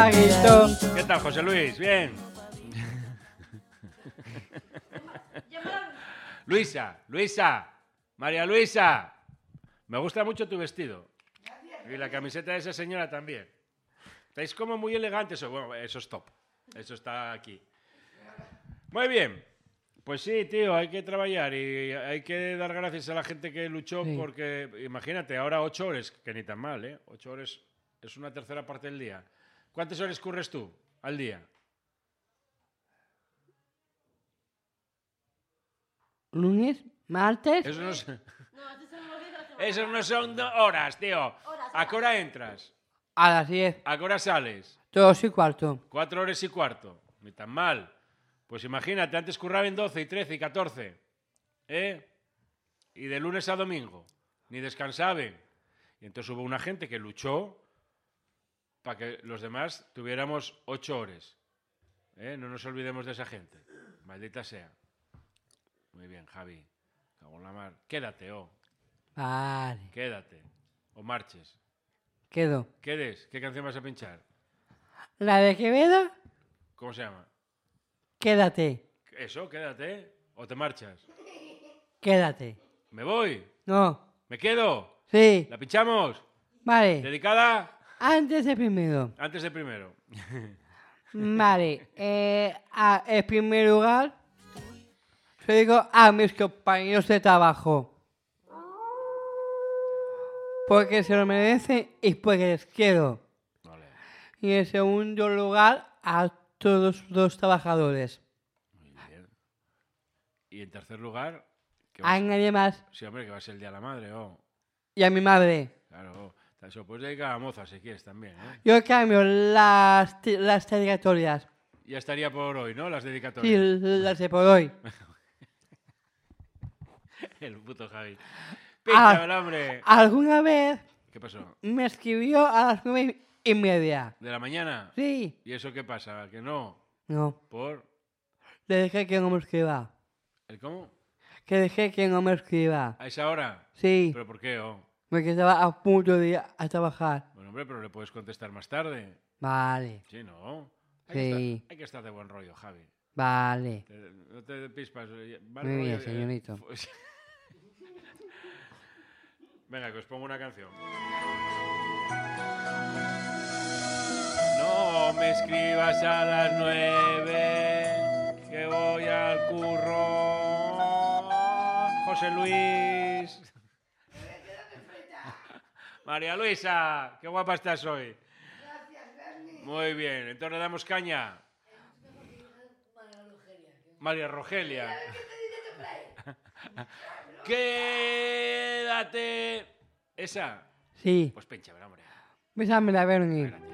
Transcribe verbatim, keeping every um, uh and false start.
Gaguito. ¿Qué tal, José Luis? ¿Bien? Luisa, Luisa, María Luisa. Me gusta mucho tu vestido. Y la camiseta de esa señora también. Estáis como muy elegantes. Bueno, eso es top. Eso está aquí. Muy bien. Pues sí, tío, hay que trabajar y hay que dar gracias a la gente que luchó Sí. porque, imagínate, ahora ocho horas, que ni tan mal, ¿eh? Ocho horas es una tercera parte del día. ¿Cuántas horas curres tú al día? Lunes, martes. Eso no, son- Eso no son do- horas, tío. ¿A qué hora entras? A las diez. ¿A qué hora sales? Dos y cuarto. Cuatro horas y cuarto. Ni tan mal. Pues imagínate, antes curraban doce y trece y catorce. ¿Eh? Y de lunes a domingo. Ni descansaban. Y entonces hubo una gente que luchó para que los demás tuviéramos ocho horas. ¿Eh? No nos olvidemos de esa gente. Maldita sea. Muy bien, Javi. Cago en la mar. Quédate, oh. Vale. Quédate. O marches. Quedo. ¿Quedes? ¿Qué canción vas a pinchar? La de Quevedo, ¿Cómo se llama? quédate. Eso, quédate. ¿O te marchas? Quédate. ¿Me voy? No. ¿Me quedo? Sí. ¿La pinchamos? Vale. ¿Dedicada? Antes de primero. Antes de primero. Vale. Eh, a- en primer lugar, yo digo a mis compañeros de trabajo. Porque se lo merecen y porque les quiero. Vale. Y en segundo lugar, a todos los trabajadores. Muy bien. Y en tercer lugar... ¿qué A vas- nadie más. Sí, hombre, que va a ser el Día de la Madre, oh. Y a mi madre. Claro, oh. Se lo puedes dedicar a la moza si quieres también, ¿eh? Yo cambio las, ti- las dedicatorias. Ya estaría por hoy, ¿no? Las Sí, dedicatorias. las de por hoy. El puto Javi. Ah. Pínchamelo, hombre. ¿Alguna vez ¿Qué pasó? me escribió a las nueve y media? ¿De la mañana? Sí. ¿Y eso qué pasa? ¿Que no? No. ¿Por? Le dije que no me escriba. ¿El cómo? Que dejé que no me escriba. ¿A esa hora? Sí. ¿Pero por qué, oh? Porque estaba a punto de ir a trabajar. Bueno, hombre, pero le puedes contestar más tarde. Vale. Sí, ¿no? Hay, Sí. que, estar, hay que estar de buen rollo, Javi. Vale. Te- no te pispas. eh, mal Muy bien, rollo, eh, señorito. pues- Venga, que os pongo una canción. No me escribas a las nueve, que voy al curro. José Luis. María Luisa, qué guapa estás hoy. Gracias, Bernie. Muy bien, entonces le damos caña. María Rogelia. Quédate. ¿Esa? Sí. Pues pincha, hombre. Bésame la Bernie. Espérate.